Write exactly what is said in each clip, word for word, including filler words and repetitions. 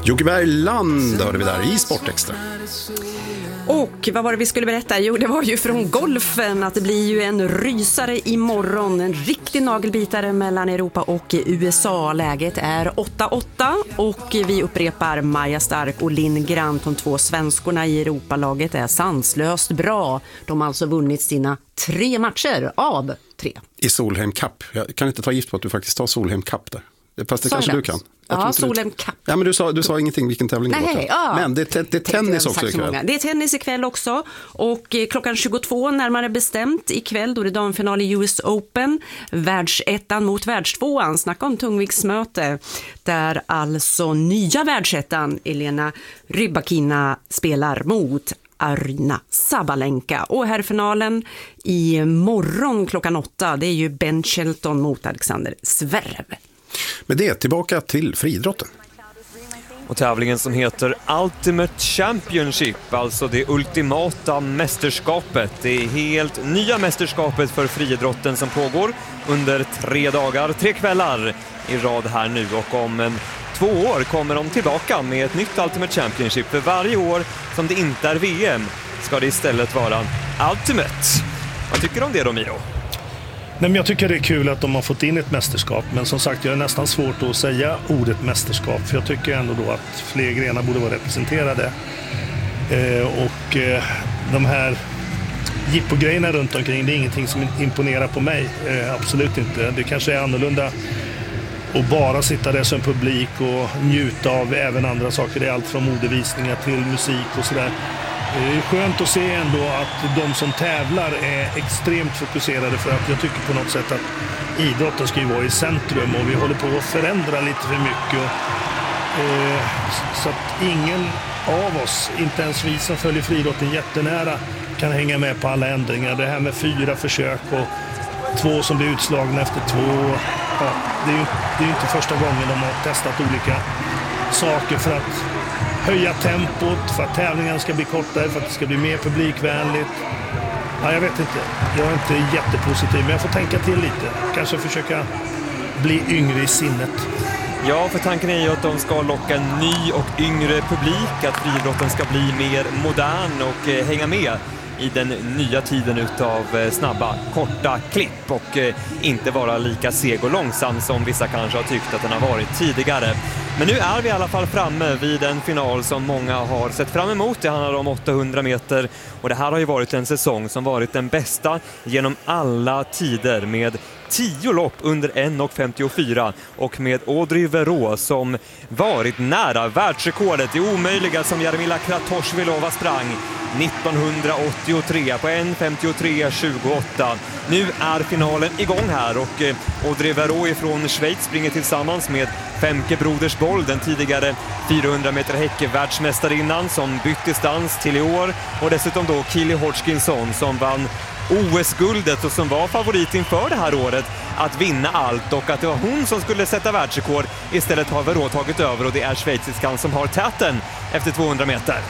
Jocke Bergland hörde vi där i Sportextra. Och vad var det vi skulle berätta? Jo, det var ju från golfen att det blir ju en rysare imorgon. En riktig nagelbitare mellan Europa och U S A. Läget är åtta åtta och vi upprepar Maja Stark och Linn Grant. De två svenskorna i Europalaget är sanslöst bra. De har alltså vunnit sina tre matcher av tre. I Solheim Cup. Jag kan inte ta gift på att du faktiskt tar Solheim Cup där. Fast det kanske du kan. Ja, Solheim Cup. Ja, men du sa, du sa ingenting vilken tävling det var. Ja. Men det, det, det är tennis också ikväll. Det är tennis ikväll också. Och klockan tjugotvå närmare bestämt ikväll, då är det damfinal i U S Open. Världsettan mot världstvåan. Snacka om tungviktsmöte. Där alltså nya världsettan Elena Rybakina spelar mot Aryna Sabalenka. Och här finalen i morgon klockan åtta, det är ju Ben Shelton mot Alexander Zverev. Med det tillbaka till friidrotten. Och tävlingen som heter Ultimate Championship, alltså det ultimata mästerskapet. Det är helt nya mästerskapet för friidrotten som pågår under tre dagar, tre kvällar i rad här nu. Och om en två år kommer de tillbaka med ett nytt Ultimate Championship. För varje år som det inte är V M ska det istället vara Ultimate. Vad tycker du om det då, Miro? Nej, men jag tycker det är kul att de har fått in ett mästerskap, men som sagt, jag är nästan svårt att säga ordet mästerskap, för jag tycker ändå då att fler grenar borde vara representerade. Eh, och eh, de här jippogrejerna runt omkring, det är ingenting som imponerar på mig. Eh, absolut inte. Det kanske är annorlunda att bara sitta där som publik och njuta av även andra saker. Det är allt från modevisningar till musik och sådär. Det är skönt att se ändå att de som tävlar är extremt fokuserade, för att jag tycker på något sätt att idrotten ska ju vara i centrum och vi håller på att förändra lite för mycket. Och, eh, så att ingen av oss, inte ens vi som följer friidrotten jättenära, kan hänga med på alla ändringar. Det här med fyra försök och två som blir utslagna efter två. Ja, det är ju det är ju inte första gången de har testat olika saker för att höja tempot, för att tävlingen ska bli kortare, för att det ska bli mer publikvänligt. Ja, jag vet inte. Jag är inte jättepositiv, men jag får tänka till lite. Kanske försöka bli yngre i sinnet. Ja, för tanken är ju att de ska locka en ny och yngre publik, att friidrotten ska bli mer modern och eh, hänga med i den nya tiden utav snabba, korta klipp och eh, inte vara lika seg och långsam som vissa kanske har tyckt att den har varit tidigare. Men nu är vi i alla fall framme vid en final som många har sett fram emot. Det handlar om åttahundra meter och det här har ju varit en säsong som varit den bästa genom alla tider, med tio lopp under en femtiofyra och med Audrey Verreaux som varit nära världsrekordet, det omöjliga som Jarmila Kratochvilova sprang nittonhundraåttiotre på en femtiotre tjugoåtta. Nu är finalen igång här och Audrey Verreaux från Schweiz springer tillsammans med Femke Brodersboll, den tidigare fyrahundra meter häcke världsmästarinnan som bytt distans till i år, och dessutom då Keely Hodgkinson som vann O S-guldet och som var favorit inför det här året att vinna allt, och att det var hon som skulle sätta världsrekord. Istället har Verreaux tagit över och det är schweiziskan som har täten efter tvåhundra meter.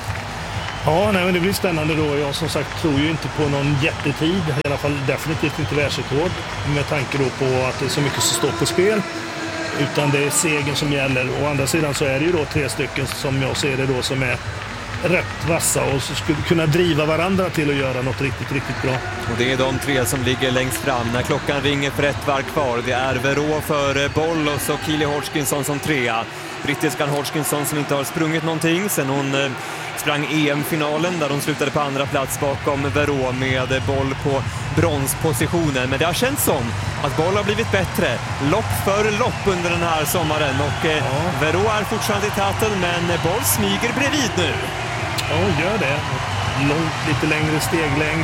Ja, nej, men det blir spännande då. Jag som sagt tror ju inte på någon jättetid, i alla fall definitivt inte världsrekord, med tanke då på att det är så mycket som står på spel, utan det är segern som gäller. Å andra sidan så är det ju då tre stycken som jag ser det då som är rätt vassa och så skulle kunna driva varandra till att göra något riktigt, riktigt bra. Och det är de tre som ligger längst fram när klockan ringer för ett varv kvar. Det är Verreaux för Boll och så Keely Hodgkinson som trea. Brittiskan Hodgkinson som inte har sprungit någonting sen hon eh, sprang E M-finalen där hon slutade på andra plats bakom Verreaux med Boll på bronspositionen. Men det har känts som att Boll har blivit bättre lopp för lopp under den här sommaren och eh, ja. Verreaux är fortfarande i täten, men Boll smyger bredvid nu. Ja, hon gör det. Långt, lite längre steglängd.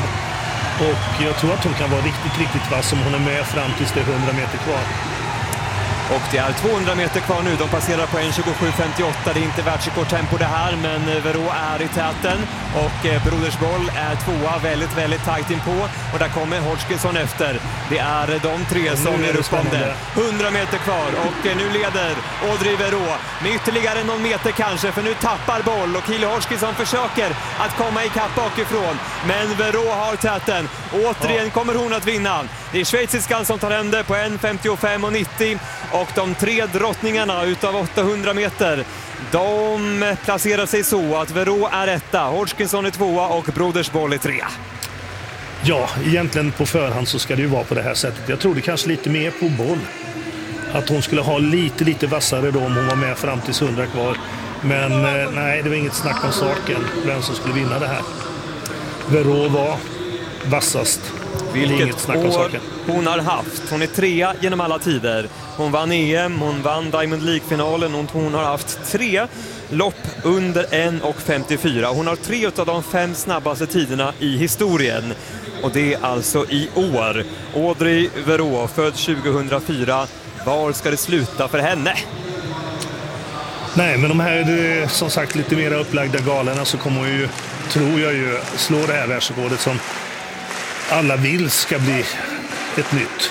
Och jag tror att hon kan vara riktigt, riktigt vass om hon är med fram tills det är hundra meter kvar. Och det är tvåhundra meter kvar nu. De passerar på en tjugosju femtioåtta. Det är inte världsrekordtempo det här, men Verreaux är i täten. Och Brodersboll är tvåa, väldigt, väldigt tajt inpå. Och där kommer Hodgkinson efter. Det är de tre som är upp om det. hundra meter kvar och nu leder Audrey Verreaux med ytterligare någon meter kanske, för nu tappar Boll och Keely Hodgkinson försöker att komma i kapp bakifrån. Men Verreaux har täten. Återigen kommer hon att vinna. Det är schweiziskan som tar hem det på en femtiofem och nittio och de tre drottningarna utav åttahundra meter, de placerar sig så att Verreaux är etta, Hodgkinson är tvåa och Brodersboll är trea. Ja, egentligen på förhand så ska det ju vara på det här sättet. Jag trodde kanske lite mer på Boll. Att hon skulle ha lite, lite vassare då om hon var med fram till hundra kvar. Men eh, nej, det var inget snack om saken. Vem som skulle vinna det här. Verreaux var vassast. Vilket inget snack om år saken. Hon har haft. Hon är trea genom alla tider. Hon vann E M, hon vann Diamond League-finalen och hon har haft tre lopp under en femtiofyra. Hon har tre av de fem snabbaste tiderna i historien. Och det är alltså i år. Audrey Verreaux, född tjugohundrafyra. Var ska det sluta för henne? Nej, men de här som sagt lite mer upplagda galerna så kommer ju, tror jag ju, slå det här världsrekordet som alla vill ska bli ett nytt.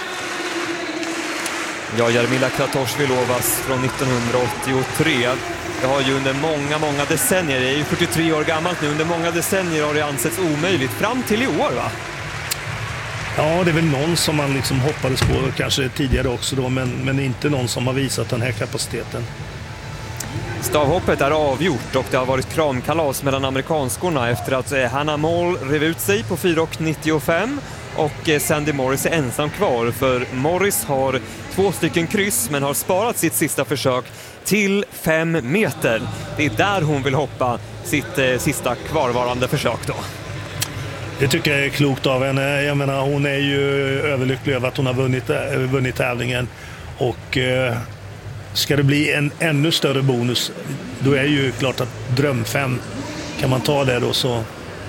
Ja, Jarmila Kratochvilovas från nittonhundraåttiotre. Det har ju under många, många decennier, det är ju fyrtiotre år gammalt nu, under många decennier har det ansetts omöjligt. Fram till i år, va? Ja, det är väl någon som man liksom hoppades på kanske tidigare också då, men, men inte någon som har visat den här kapaciteten. Stavhoppet är avgjort och det har varit kramkalas mellan amerikanskorna efter att Hannah Moll rev ut sig på fyra nittiofem och Sandy Morris är ensam kvar, för Morris har två stycken kryss men har sparat sitt sista försök till fem meter. Det är där hon vill hoppa sitt eh, sista kvarvarande försök då. Det tycker jag är klokt av henne. Jag menar, hon är ju överlycklig över att hon har vunnit, vunnit tävlingen och eh, ska det bli en ännu större bonus, då är ju klart att dröm fem, kan man ta det då så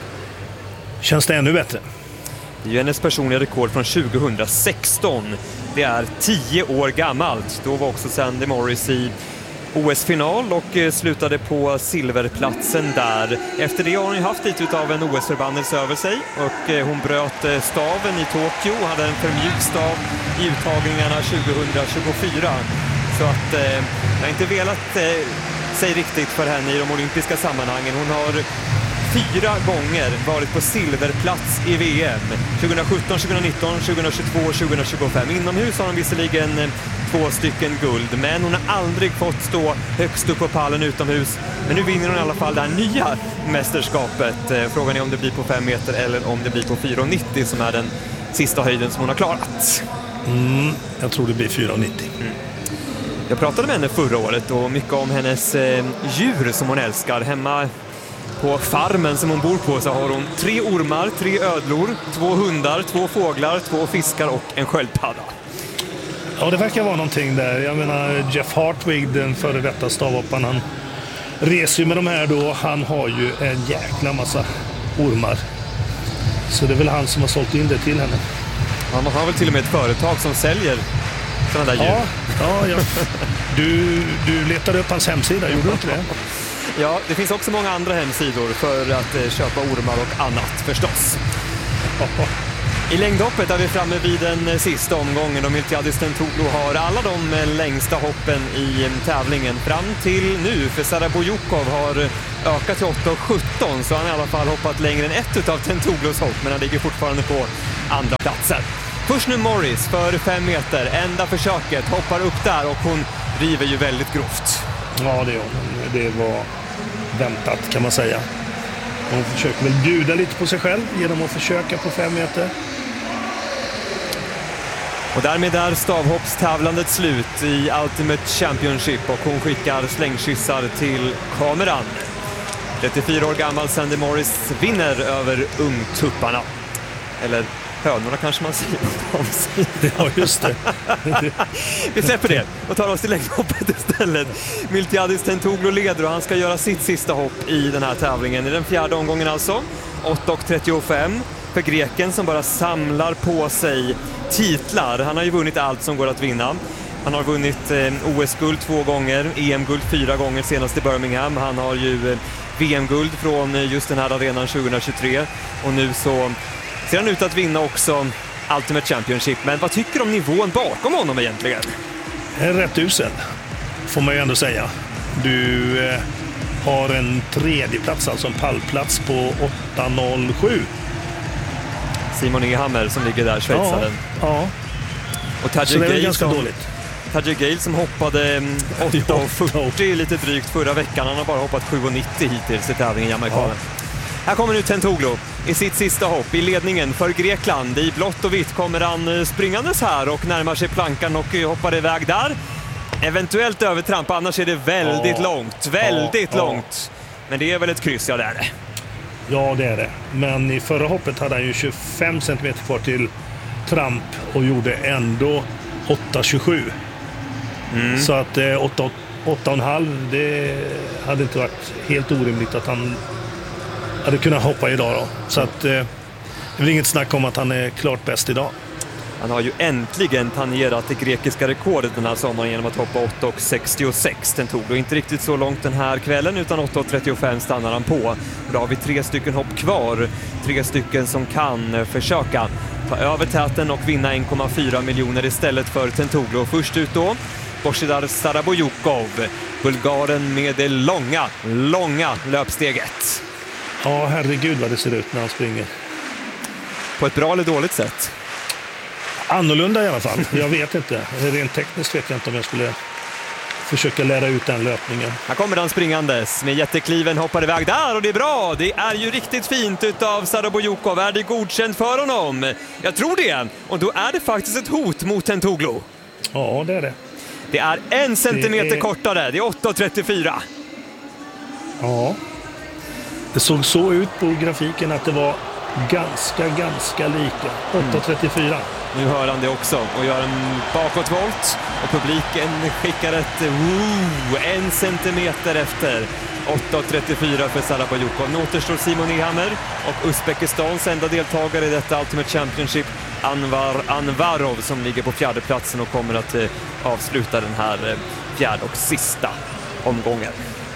känns det ännu bättre. Det är ju hennes personliga rekord från tjugohundrasexton. Det är tio år gammalt. Då var också Sandy Morris i O S-final och slutade på silverplatsen där. Efter det har hon ju haft lite av en O S-förbannelse över sig och hon bröt staven i Tokyo och hade en för mjuk stav i uttagningarna tjugohundratjugofyra. Så att eh, jag har inte velat eh, sig riktigt för henne i de olympiska sammanhangen. Hon har fyra gånger varit på silverplats i V M. tjugosjutton, tjugonitton, tjugohundratjugotvå och tjugohundratjugofem. Inomhus har hon visserligen eh, två stycken guld, men hon har aldrig fått stå högst upp på pallen utomhus. Men nu vinner hon i alla fall det här nya mästerskapet. Eh, frågan är om det blir på fem meter eller om det blir på fyra nittio som är den sista höjden som hon har klarat. Mm, jag tror det blir fyra nittio. Mm. Jag pratade med henne förra året och mycket om hennes eh, djur som hon älskar. Hemma på farmen som hon bor på så har hon tre ormar, tre ödlor, två hundar, två fåglar, två fiskar och en sköldpadda. Ja, det verkar vara någonting där. Jag menar, Jeff Hartwig, den före detta stavhopparen, han reser ju med de här då. Han har ju en jäkla massa ormar. Så det är väl han som har sålt in det till henne. Han har väl till och med ett företag som säljer sådana där djur. Ja, ja, ja. Du, du letade upp hans hemsida, gjorde du inte det? Ja, det finns också många andra hemsidor för att eh, köpa ormar och annat förstås. I längdhoppet är vi framme vid den sista omgången och Miltiadis Tentoglou har alla de längsta hoppen i tävlingen fram till nu. För Sara Bojukov har ökat till åtta sjutton så han har i alla fall hoppat längre än ett av Tentoglous hopp, men han ligger fortfarande på andra platsen. Först nu Morris för fem meter, enda försöket, hoppar upp där och hon river ju väldigt grovt. Ja, det gör hon. Det var väntat kan man säga. Hon försöker väl bjuda lite på sig själv genom att försöka på fem meter. Och därmed är stavhoppstävlandet slut i Ultimate Championship och hon skickar slängkyssar till kameran. trettiofyra år gammal Sandy Morris vinner över ungtupparna. Eller hönorna kanske man säger. Ja, just det. Vi släpper det och tar oss till längdhoppet istället. Miltiadis Tentoglou leder och han ska göra sitt sista hopp i den här tävlingen. I den fjärde omgången alltså. åtta trettiofem för greken som bara samlar på sig titlar. Han har ju vunnit allt som går att vinna. Han har vunnit eh, O S-guld två gånger, E M-guld fyra gånger senast i Birmingham. Han har ju eh, V M-guld från eh, just den här arenan tjugohundratjugotre. Och nu så ser han ut att vinna också Ultimate Championship. Men vad tycker du om nivån bakom honom egentligen? Rätt usel, får man ju ändå säga. Du eh, har en tredje plats, alltså en pallplats på åtta noll sju. Simon Ehammer som ligger där, schweizaren. Ja, ja. Och Tadje det är Gale ganska som, dåligt. Tadje Gale som hoppade åtta fyrtio lite drygt förra veckan. Han har bara hoppat sju nittio hittills i tävlingen, Jamaikanen. Ja. Här kommer nu Tentoglou i sitt sista hopp i ledningen för Grekland. I blått och vitt kommer han springandes här och närmar sig plankan och hoppar iväg där. Eventuellt övertramp, annars är det väldigt ja. långt, väldigt ja. långt. Men det är väl ett kryss, ja det är det. Ja, det är det. Men i förra hoppet hade han ju tjugofem centimeter kvar till tramp och gjorde ändå åtta tjugosju. Mm. Så att eh, åtta komma fem, det hade inte varit helt orimligt att han hade kunnat hoppa idag då. Så att eh, det är väl inget snack om att han är klart bäst idag. Han har ju äntligen tangerat det grekiska rekordet den här sommaren genom att hoppa åtta sextiosex. Den tog då inte riktigt så långt den här kvällen, utan åtta trettiofem stannar han på. Och då har vi tre stycken hopp kvar. Tre stycken som kan försöka ta över täten och vinna en komma fyra miljoner istället för Tentoglou. Först ut då Božidar Sarabojukov, bulgaren med det långa, långa löpsteget. Ja, herregud vad det ser ut när han springer. På ett bra eller dåligt sätt? Annorlunda i alla fall. Jag vet inte. Rent tekniskt vet jag inte om jag skulle försöka lära ut den löpningen. Här kommer han springandes med jättekliven, hoppar iväg där och det är bra. Det är ju riktigt fint utav Sarabojukov. Är det godkänt för honom? Jag tror det. Och då är det faktiskt ett hot mot Tentoglou. Ja, det är det. Det är en centimeter det är... kortare. Det är åtta trettiofyra. Ja. Det såg så ut på grafiken att det var ganska, ganska lika. åtta trettiofyra. Mm. Nu hör han det också och gör en bakåtvolt. Och publiken skickar ett woo, en centimeter efter. åtta trettiofyra för Sarabojukov. Nu återstår Simon Ehammer och Uzbekistans enda deltagare i detta Ultimate Championship, Anvar Anvarov, som ligger på fjärde platsen och kommer att eh, avsluta den här eh, fjärde och sista omgången.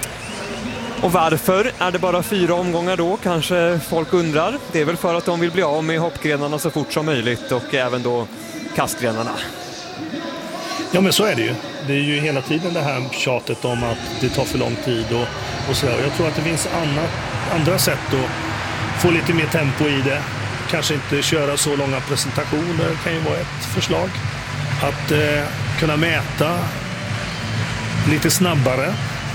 Och varför är det bara fyra omgångar då? Kanske folk undrar. Det är väl för att de vill bli av med hoppgrenarna så fort som möjligt och även då kastgrenarna. Ja, men så är det ju. Det är ju hela tiden det här tjatet om att det tar för lång tid och, och sådär. Jag tror att det finns annat, andra sätt att få lite mer tempo i det. Kanske inte köra så långa presentationer kan ju vara ett förslag. Att eh, kunna mäta lite snabbare.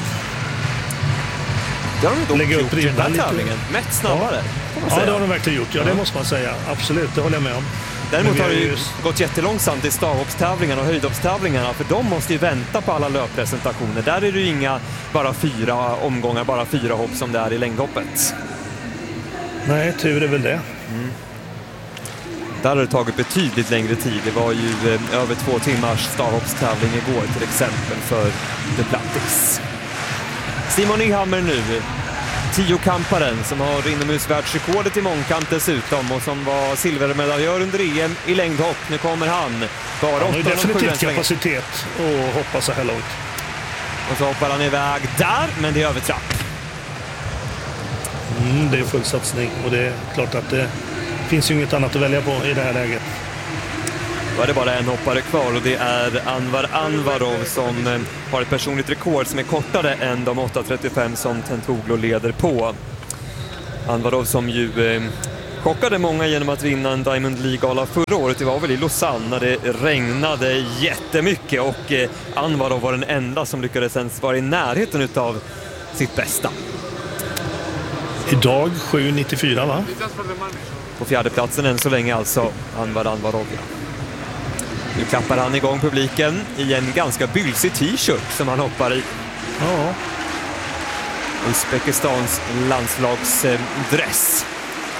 Det har de lägga upp ribban lite. Tävlingen. Mätt snabbare. Ja. ja, det har de verkligen gjort. Ja, det ja. måste man säga. Absolut, det håller jag med om. Däremot har det ju just... gått jättelångsamt i stavhoppstävlingarna och höjdhoppstävlingarna, för de måste ju vänta på alla löppresentationer. Där är det ju inga bara fyra omgångar, bara fyra hopp som det är i längdhoppet. Nej, tur är väl det. Mm. Där har det tagit betydligt längre tid. Det var ju eh, över två timmars stavhoppstävling igår till exempel för Duplantis. Simon Ehammer nu, tiokamparen som har inomhusvärldsrekordet i mångkamp dessutom och som var silvermedaljör under E M i längdhopp. Nu kommer han. Bara han har definitivt kapacitet att hoppa så här långt. Och så hoppar han iväg där, men det är övertrapp. Mm, det är full satsning och det är klart att det finns ju inget annat att välja på i det här läget. Då är det bara en hoppare kvar och det är Anvar Anvarov som har ett personligt rekord som är kortare än de åtta trettiofem som Tentoglou leder på. Anvarov som ju eh, chockade många genom att vinna en Diamond League-gala förra året. Det var väl i Lausanne när det regnade jättemycket och eh, Anvarov var den enda som lyckades ens vara i närheten utav sitt bästa. Idag sju nittiofyra, va? På fjärde platsen än så länge alltså Anvar Anvarov. Nu klappar han igång publiken i en ganska bylsig t-shirt som han hoppar i. Ja. Uzbekistans landslagsdress.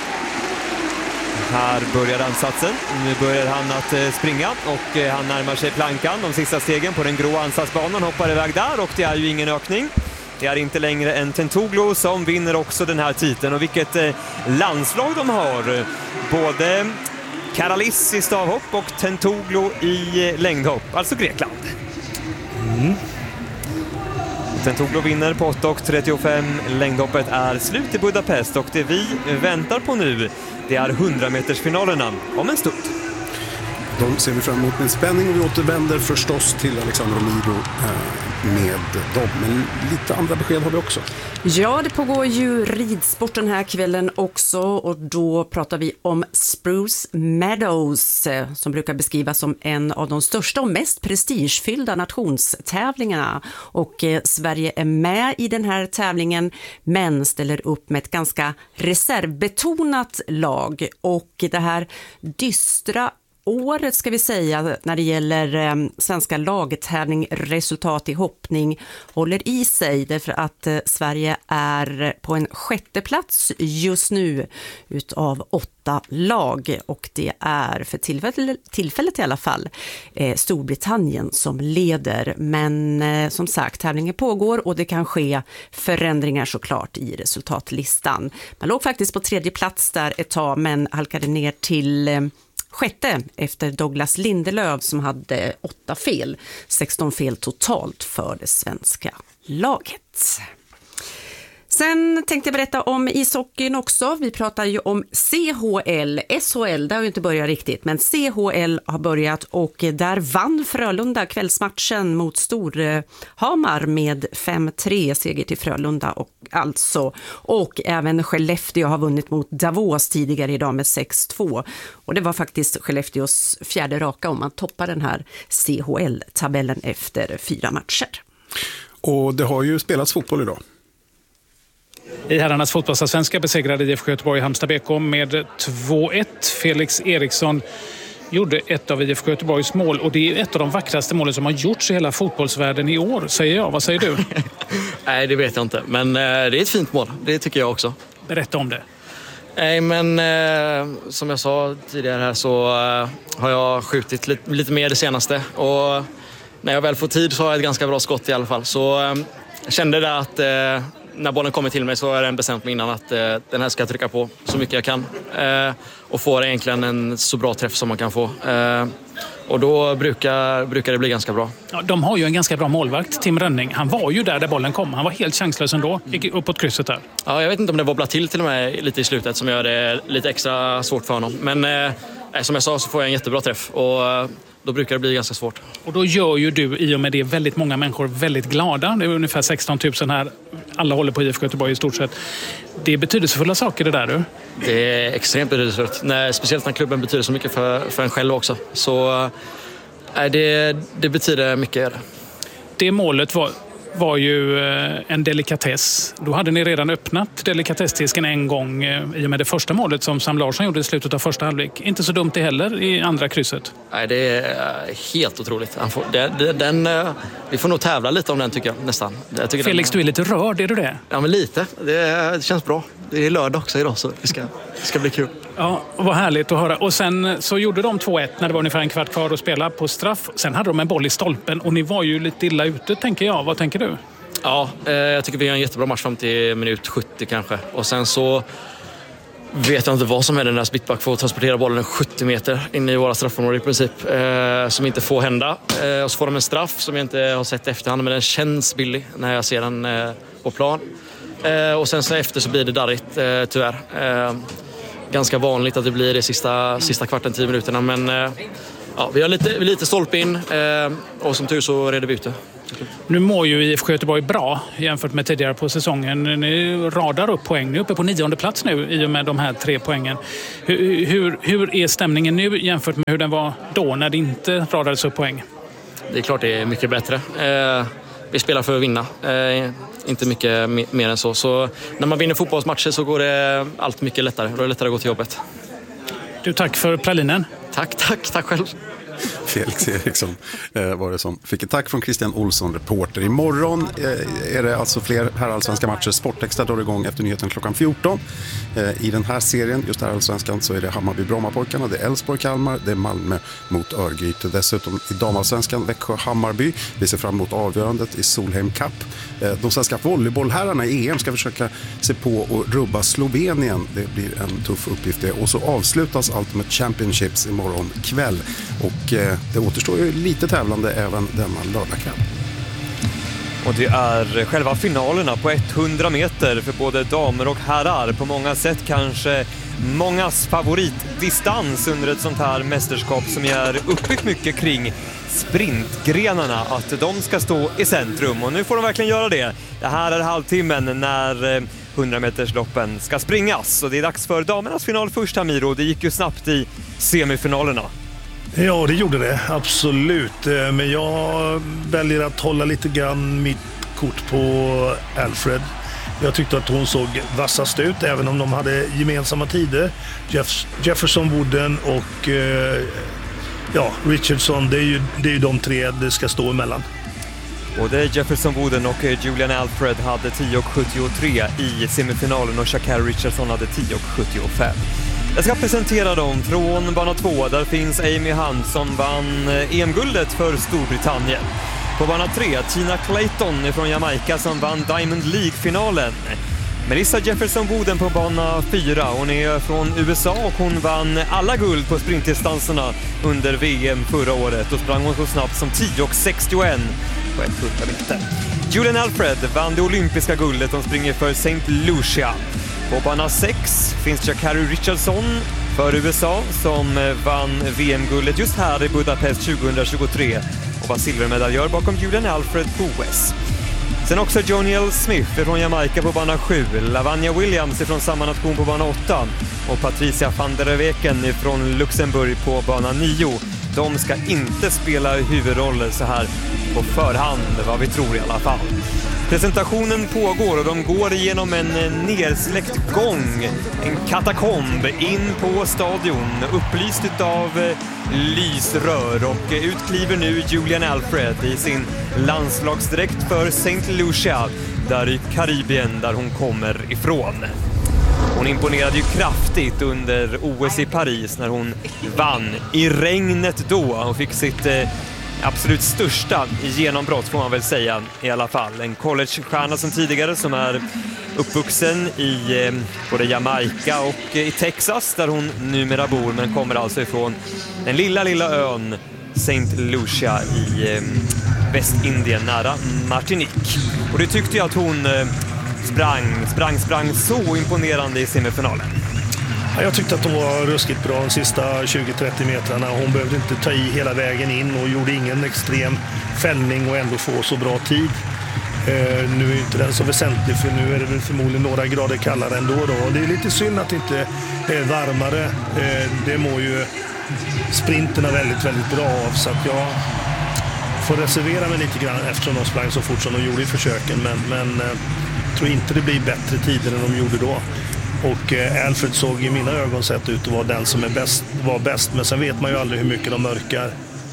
Här börjar ansatsen. Nu börjar han att springa och han närmar sig plankan. De sista stegen på den grå ansatsbanan, hoppar iväg där och det är ju ingen ökning. Det är inte längre en Tentoglou som vinner också den här titeln. Och vilket landslag de har. Både Karalis i stavhopp och Tentoglou i längdhopp, alltså Grekland. Mm. Tentoglou vinner på åtta trettiofem. Längdhoppet är slut i Budapest och det vi väntar på nu, det är hundra-metersfinalerna om en stund. De ser vi fram emot med spänning och vi återvänder förstås till Alexander Omido med dem. Men lite andra besked har vi också. Ja, det pågår ju ridsport den här kvällen också och då pratar vi om Spruce Meadows som brukar beskrivas som en av de största och mest prestigefyllda nationstävlingarna. Och eh, Sverige är med i den här tävlingen men ställer upp med ett ganska reservbetonat lag och det här dystra året ska vi säga när det gäller eh, svenska lagtävling resultat i hoppning håller i sig därför att eh, Sverige är på en sjätte plats just nu utav åtta lag och det är för tillfället, tillfället i alla fall eh, Storbritannien som leder men eh, som sagt tävlingen pågår och det kan ske förändringar såklart i resultatlistan. Man låg faktiskt på tredje plats där ett tag men halkade ner till eh, sjätte efter Douglas Lindelöf som hade åtta fel, sexton fel totalt för det svenska laget. Sen tänkte jag berätta om ishockeyn också. Vi pratar ju om C H L, S H L, det har ju inte börjat riktigt, men C H L har börjat och där vann Frölunda kvällsmatchen mot Storhamar med fem tre seger till Frölunda och alltså. Och även Skellefteå har vunnit mot Davos tidigare idag med sex två. Och det var faktiskt Skellefteås fjärde raka om man toppar den här C H L-tabellen efter fyra matcher. Och det har ju spelats fotboll idag. I herrarnas fotbollsallsvenska besegrade I F K Göteborg Halmstad B K med två ett. Felix Eriksson gjorde ett av I F K Göteborgs mål och det är ett av de vackraste målen som har gjorts i hela fotbollsvärlden i år, säger jag. Vad säger du? Nej, det vet jag inte. Men eh, det är ett fint mål. Det tycker jag också. Berätta om det. Nej, men eh, som jag sa tidigare här så eh, har jag skjutit lite, lite mer det senaste. Och när jag väl får tid så har jag ett ganska bra skott i alla fall. Så eh, jag kände det att eh, när bollen kommer till mig så är den bestämt mig innan att eh, den här ska jag trycka på så mycket jag kan. Eh, och få egentligen en så bra träff som man kan få. Eh, och då brukar, brukar det bli ganska bra. Ja, de har ju en ganska bra målvakt, Tim Rönning. Han var ju där där bollen kom. Han var helt chanslös ändå. Gick uppåt krysset där. Ja, jag vet inte om det wobblar till till och med lite i slutet som gör det lite extra svårt för honom. Men eh, som jag sa så får jag en jättebra träff och eh, då brukar det bli ganska svårt. Och då gör ju du i och med det väldigt många människor väldigt glada. Det är ungefär sexton tusen här. Alla håller på I F K Göteborg i stort sett. Det är betydelsefulla saker det där du. Det är extremt betydelsefullt. När, speciellt när klubben betyder så mycket för, för en själv också. Så äh, det, det betyder mycket. Det målet var, var ju en delikatess. Då hade ni redan öppnat delikatessdisken en gång i och med det första målet som Sam Larsson gjorde i slutet av första halvlek. Inte så dumt det heller i andra krysset. Nej, det är helt otroligt. Får, det, den, vi får nog tävla lite om den tycker jag nästan. Jag tycker Felix, den, du är lite rörd, är du det? Ja, men lite. Det, det känns bra. Det är lördag också idag så det ska, det ska bli kul. Ja, vad härligt att höra. Och sen så gjorde de två ett när det var ungefär en kvart kvar att spela på straff. Sen hade de en boll i stolpen och ni var ju lite illa ute, tänker jag. Vad tänker du? Ja, eh, jag tycker vi har en jättebra match fram till minut sjuttio kanske. Och sen så vet jag inte vad som händer när Spittback får transportera bollen sjuttio meter in i våra straffområden i princip. Eh, som inte får hända. Eh, och så får de en straff som jag inte har sett efterhand, men den känns billig när jag ser den eh, på plan. Eh, och sen så efter så blir det darrigt, eh, tyvärr. Eh, ganska vanligt att det blir det sista, sista kvarten, tio minuterna. Men eh, ja, vi har lite, lite stolp in eh, och som tur så reder vi ut det. Nu mår ju I F K Göteborg bra jämfört med tidigare på säsongen. Ni radar upp poäng. Ni är uppe på nionde plats nu i och med de här tre poängen. Hur, hur, hur är stämningen nu jämfört med hur den var då när det inte radades upp poäng? Det är klart det är mycket bättre. Eh, vi spelar för att vinna. Eh, inte mycket mer än så. Så när man vinner fotbollsmatcher så går det allt mycket lättare. Då är det lättare att gå till jobbet. Du, tack för pralinen. Tack, tack, tack själv. Felix Eriksson eh, var det som fick ett tack från Christian Olsson, reporter. Imorgon eh, är det alltså fler herrallsvenska matcher. Sportextra drar igång efter nyheten klockan fjorton. Eh, I den här serien, just herrallsvenskan, så är det Hammarby-Brommapojkarna, det är Elfsborg-Kalmar, det är Malmö mot Örgryte. Dessutom i damallsvenskan Växjö-Hammarby. Vi ser fram emot avgörandet i Solheim Cup. Eh, de svenska volleybollherrarna i E M ska försöka se på och rubba Slovenien. Det blir en tuff uppgift det. Och så avslutas Ultimate Championships imorgon kväll. Och det återstår ju lite tävlande även denna lördagkväll. Och det är själva finalerna på hundra meter för både damer och herrar. På många sätt kanske mångas favoritdistans under ett sånt här mästerskap som är uppbyggt mycket kring sprintgrenarna. Att de ska stå i centrum och nu får de verkligen göra det. Det här är halvtimmen när hundra metersloppen ska springas. Och det är dags för damernas final först, Hamiro. Det gick ju snabbt i semifinalerna. Ja, det gjorde det. Absolut. Men jag väljer att hålla lite grann mitt kort på Alfred. Jag tyckte att hon såg vassast ut, även om de hade gemensamma tider. Jeff, Jefferson Wooden och eh, ja, Richardson, det är, ju, det är ju de tre det ska stå emellan. Både Jefferson Wooden och Julian Alfred hade tio sjuttiotre i semifinalen och Sha'Carri Richardson hade tio sjuttiofem. Jag ska presentera dem från bana två. Där finns Amy Hunt som vann E M-guldet för Storbritannien. På bana tre, Tina Clayton från Jamaica som vann Diamond League-finalen. Melissa Jefferson Wooden på bana fyra. Hon är från U S A och hon vann alla guld på sprintdistanserna under V M förra året. Och sprang hon så snabbt som tio sextioett på hundra meter. Julian Alfred vann det olympiska guldet. Hon springer för Saint Lucia. På bana sex finns Sha'Carri Richardson för U S A som vann V M-guldet just här i Budapest tjugohundratjugotre och var silvermedaljör bakom Julian Alfred på O S. Sen också Joniel Smith från Jamaica på bana sju, Lavanya Williams från samma nation på bana åtta och Patricia van der Weken från Luxemburg på bana nio. De ska inte spela huvudroller så här på förhand, vad vi tror i alla fall. Presentationen pågår och de går igenom en nersläckt gång, en katakomb in på stadion, upplyst av lysrör, och ut kliver nu Julian Alfred i sin landslagsdräkt för Saint Lucia, där i Karibien där hon kommer ifrån. Hon imponerade ju kraftigt under O S i Paris när hon vann i regnet då. Hon fick sitt eh, absolut största genombrott får man väl säga i alla fall. En collegestjärna som tidigare som är uppvuxen i eh, både Jamaica och eh, i Texas där hon numera bor, men kommer alltså ifrån den lilla lilla ön Saint Lucia i eh, Västindien nära Martinique. Och det tyckte jag att hon eh, sprang, sprang, sprang så imponerande i semifinalen. Ja, jag tyckte att hon var ruskigt bra de sista tjugo till trettio metrarna. Hon behövde inte ta i hela vägen in och gjorde ingen extrem fällning och ändå få så bra tid. Eh, nu är inte den så väsentlig, för nu är det väl förmodligen några grader kallare ändå då. Och det är lite synd att det inte är varmare. Eh, det mår ju sprinterna väldigt, väldigt bra av, så att jag får reservera mig lite grann eftersom de sprang så fort som de gjorde i försöken. Men, men eh, jag tror inte det blir bättre tider än de gjorde då. Och eh, Alfred såg i mina ögon sett ut att vara den som är bäst, var bäst. Men sen vet man ju aldrig hur mycket de mörkar.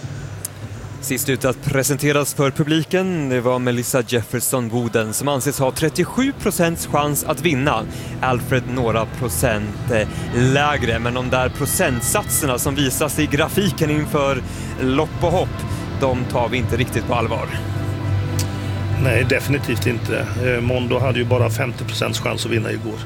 Sist ut att presenteras för publiken, det var Melissa Jefferson Wooden som anses ha trettiosju procents chans att vinna. Alfred några procent lägre, men de där procentsatserna som visas i grafiken inför lopp och hopp, de tar vi inte riktigt på allvar. Nej, definitivt inte. Mondo hade ju bara femtio procents chans att vinna igår.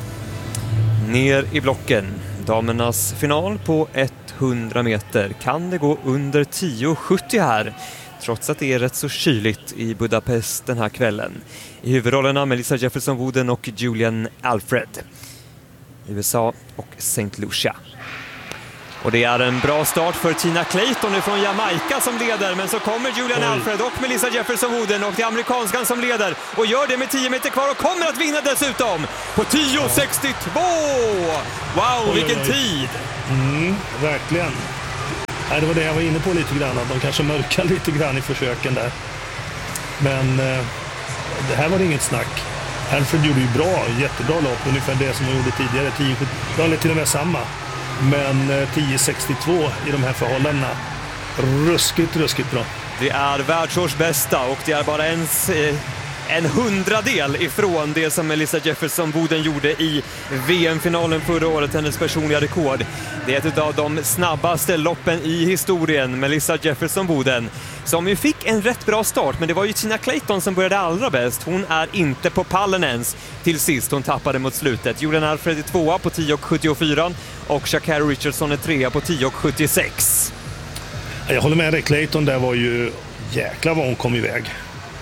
Ner i blocken. Damernas final på hundra meter. Kan det gå under tio sjuttio här? Trots att det är rätt så kyligt i Budapest den här kvällen. I huvudrollerna Melissa Jefferson Wooden och Julian Alfred. U S A och Saint Lucia. Och det är en bra start för Tina Clayton från Jamaica som leder, men så kommer Julian Oj. Alfred och Melissa Jefferson Wooden och det är amerikanskan som leder och gör det med tio meter kvar och kommer att vinna dessutom på tio sextiotvå. Wow, vilken tid! Mm, verkligen. Nej, det var det jag var inne på lite grann, att de kanske mörkar lite grann i försöken där. Men eh, det här var det inget snack. Alfred gjorde ju bra, jättebra lopp, ungefär det som hon gjorde tidigare. tio sjuttio, det var till och med samma. Men tio sextiotvå i de här förhållandena, ruskigt, ruskigt bra. Det är världsårsbästa och det är bara ens eh, en hundradel ifrån det som Melissa Jefferson Wooden gjorde i V M-finalen förra året, hennes personliga rekord. Det är ett av de snabbaste loppen i historien, Melissa Jefferson Wooden, som ju fick en rätt bra start, men det var ju Tina Clayton som började allra bäst. Hon är inte på pallen ens till sist, hon tappade mot slutet. Julian Alfred är tvåa på tio sjuttiofyra och Sha'Carri Richardson är trea på tio sjuttiosex. Jag håller med dig, Clayton där var ju jäkla vad hon kom iväg.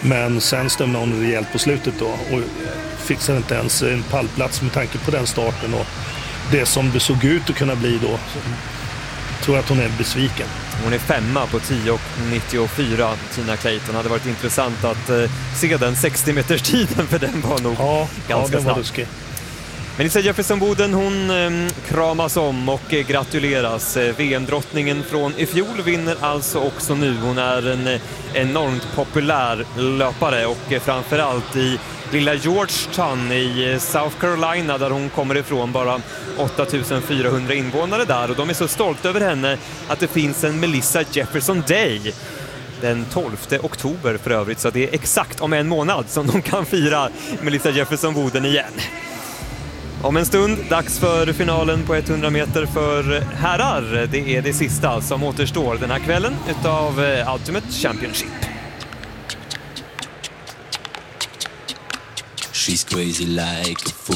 Men sen stömde hon rejält på slutet då och fixade inte ens en pallplats med tanke på den starten och det som det såg ut att kunna bli då. Så tror jag att hon är besviken. Hon är femma på tio nittiofyra, Tina Clayton. Hade varit intressant att eh, se den sextio meters tiden, för den var nog ja, ganska ja, snabb. Var Melissa Jefferson-Boden, hon eh, kramas om och eh, gratuleras. Eh, V M-drottningen från i fjol vinner alltså också nu. Hon är en eh, enormt populär löpare och eh, framförallt i lilla Georgetown i South Carolina där hon kommer ifrån, bara åtta tusen fyrahundra invånare där, och de är så stolta över henne att det finns en Melissa Jefferson Day den tolfte oktober för övrigt, så det är exakt om en månad som de kan fira Melissa Jefferson-Boden igen. Om en stund, dags för finalen på hundra meter för herrar. Det är det sista som återstår den här kvällen utav Ultimate Championship. She's crazy like a fool.